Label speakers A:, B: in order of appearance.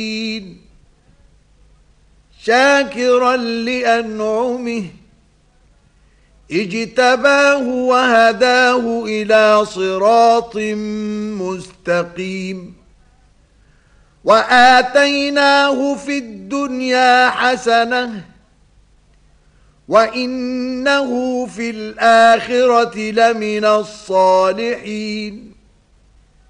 A: شاكرا لأنعمه اجتباه وهداه إلى صراط مستقيم وآتيناه في الدنيا حسنة وإنه في الآخرة لمن الصالحين